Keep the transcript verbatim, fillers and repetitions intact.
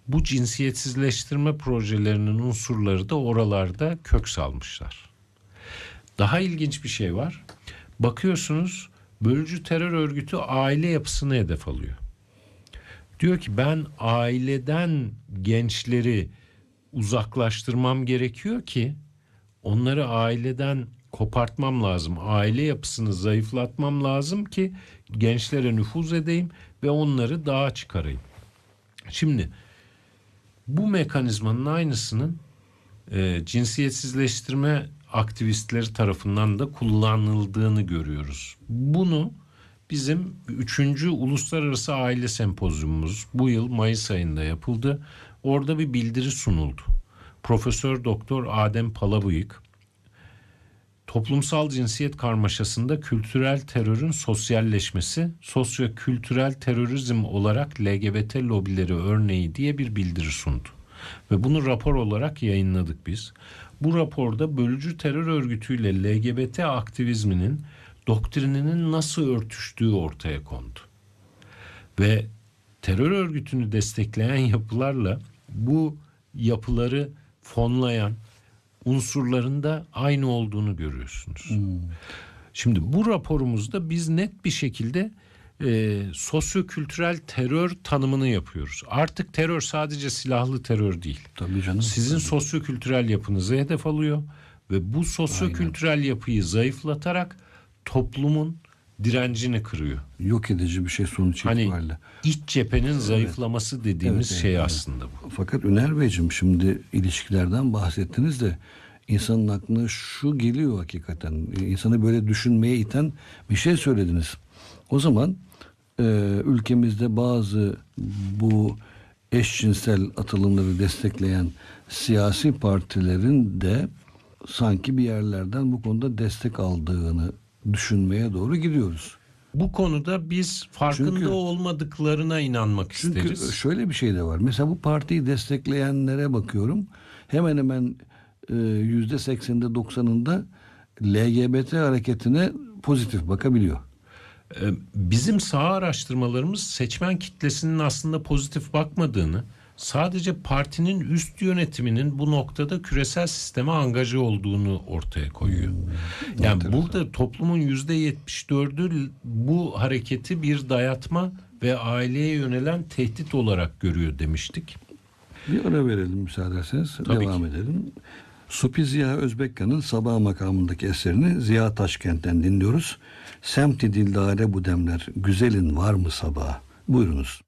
bu cinsiyetsizleştirme projelerinin unsurları da oralarda kök salmışlar. Daha ilginç bir şey var. Bakıyorsunuz bölücü terör örgütü aile yapısını hedef alıyor. Diyor ki ben aileden gençleri uzaklaştırmam gerekiyor ki onları aileden kopartmam lazım. Aile yapısını zayıflatmam lazım ki gençlere nüfuz edeyim ve onları dağa çıkarayım. Şimdi bu mekanizmanın aynısının e, cinsiyetsizleştirme aktivistleri tarafından da kullanıldığını görüyoruz. Bunu bizim üçüncü Uluslararası Aile Sempozyumumuz bu yıl Mayıs ayında yapıldı. Orada bir bildiri sunuldu. Profesör Doktor Adem Palabıyık, toplumsal cinsiyet karmaşasında kültürel terörün sosyalleşmesi, sosyo-kültürel terörizm olarak L G B T lobileri örneği diye bir bildiri sundu. Ve bunu rapor olarak yayınladık biz. Bu raporda bölücü terör örgütüyle L G B T aktivizminin doktrininin nasıl örtüştüğü ortaya kondu. Ve terör örgütünü destekleyen yapılarla bu yapıları fonlayan unsurların da aynı olduğunu görüyorsunuz. Hmm. Şimdi bu raporumuzda biz net bir şekilde e, sosyo-kültürel terör tanımını yapıyoruz. Artık terör sadece silahlı terör değil. Tabii canım. Sizin tabii. sosyo-kültürel yapınızı hedef alıyor ve bu sosyo-kültürel yapıyı zayıflatarak toplumun direncini kırıyor. Yok edici bir şey sonuç hani itibariyle. İç cephenin evet. zayıflaması dediğimiz evet, şey evet, aslında bu. Fakat Üner Beyciğim, şimdi ilişkilerden bahsettiniz de insanın aklına şu geliyor hakikaten. İnsanı böyle düşünmeye iten bir şey söylediniz. O zaman e, ülkemizde bazı bu eşcinsel atılımları destekleyen siyasi partilerin de sanki bir yerlerden bu konuda destek aldığını düşünmeye doğru gidiyoruz. Bu konuda biz farkında çünkü, olmadıklarına inanmak çünkü isteriz. Çünkü şöyle bir şey de var. Mesela bu partiyi destekleyenlere bakıyorum. Hemen hemen yüzde sekseninde doksanında L G B T hareketine pozitif bakabiliyor. Bizim saha araştırmalarımız seçmen kitlesinin aslında pozitif bakmadığını, sadece partinin üst yönetiminin bu noktada küresel sisteme angaje olduğunu ortaya koyuyor. Hmm, yani enteresan. Burada toplumun yüzde yetmiş dördü bu hareketi bir dayatma ve aileye yönelen tehdit olarak görüyor demiştik. Bir ara verelim müsaade ederseniz. Tabii devam ki. edelim. Supi Ziya Özbekkan'ın Sabah makamındaki eserini Ziya Taşkent'ten dinliyoruz. Semti dildare bu demler, güzelin var mı sabah? Buyurunuz.